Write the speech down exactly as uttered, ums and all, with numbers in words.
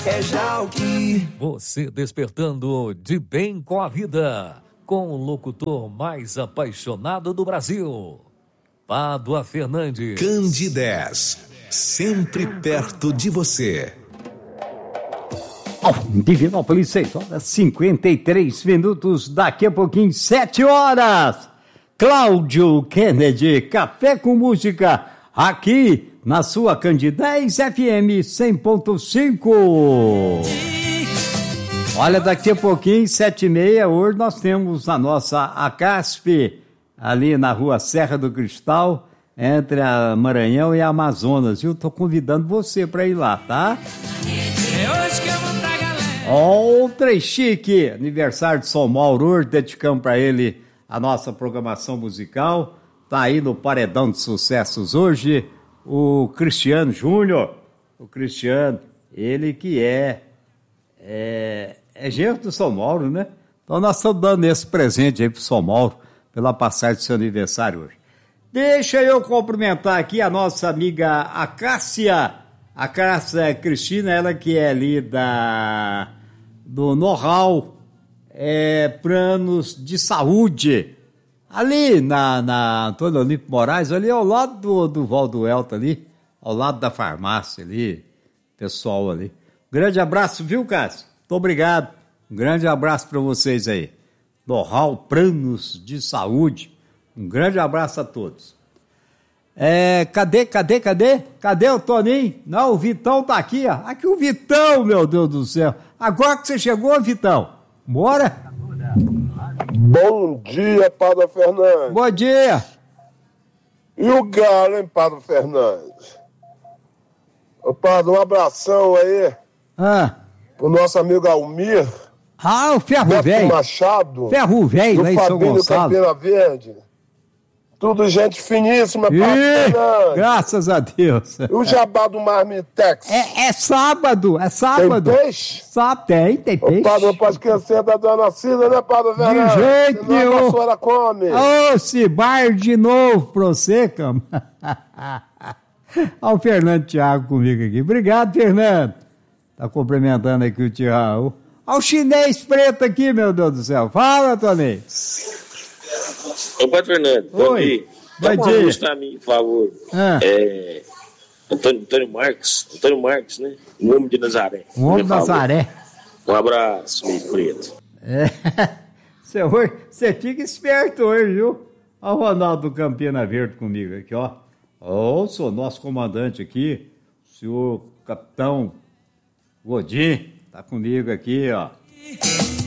é Jalki. Você despertando de bem com a vida, com o locutor mais apaixonado do Brasil, Pádua Fernandes. Candidez, sempre perto de você. Oh, Divinópolis, seis horas e cinquenta e três minutos, daqui a pouquinho, sete horas. Cláudio Kennedy, Café com Música, aqui na sua Candidez F M cem ponto cinco. Olha, daqui a pouquinho, sete e meia, hoje nós temos a nossa ACASP, ali na rua Serra do Cristal, entre a Maranhão e a Amazonas. Eu tô convidando você para ir lá, tá? É hoje que eu vou pra galera. Outra chique, aniversário de São Mauro, hoje dedicamos para ele a nossa programação musical. Tá aí no Paredão de Sucessos hoje o Cristiano Júnior. O Cristiano, ele que é, é, é genro do São Mauro, né? Então nós estamos dando esse presente aí pro São Mauro pela passagem do seu aniversário hoje. Deixa eu cumprimentar aqui a nossa amiga Acácia. A Cássia Cristina, ela que é ali da, do Know-how é, Planos de Saúde, ali na, na Antônio Olímpio Moraes, ali ao lado do, do Valdo Elta ali, ao lado da farmácia ali, pessoal ali. Grande abraço, viu, Cássia? Muito obrigado. Um grande abraço para vocês aí. Know-how Planos de Saúde. Um grande abraço a todos. É, cadê, cadê, cadê? Cadê o Toninho? Não, o Vitão tá aqui, ó. Aqui o Vitão, meu Deus do céu. Agora que você chegou, Vitão, bora? Bom dia, Padre Fernandes. Bom dia. E o Galo, hein, Padre Fernandes? Ô, Padre, um abração aí Ah, pro nosso amigo Almir. ah o Ferro Neto Velho. Machado. Ferro Velho, do aí, São Fabinho Gonçalo. Campina Verde. Tudo gente finíssima, Padre Ih, Fernandes. graças a Deus. E o jabá do Marmitex? É, é sábado, é Tem sábado. peixe? Sábado, tem, tem Ô, peixe. Padre, não pode esquecer da dona Cida, né, Padre Fernandes? jeito Senão nenhum. a vassoura come. Ô, Cibar de novo pra você, cama. Olha o Fernando Thiago comigo aqui. Obrigado, Fernando. Tá cumprimentando aqui o Thiago. Olha o chinês preto aqui, meu Deus do céu. Fala, Toninho. Ô, Padre Fernando, bom Oi. dia. Bom Dá uma dia. luz pra mim, por favor. Ah. É, Antônio, Antônio Marques, Antônio Marques, né? O homem de Nazaré. Um homem Por favor. Nazaré. Um abraço, meio preto. É. Você, hoje, você fica esperto hoje, viu? Olha o Ronaldo do Campina Verde comigo aqui, ó. Ô, sou nosso comandante aqui, o senhor Capitão Godin, tá comigo aqui, ó.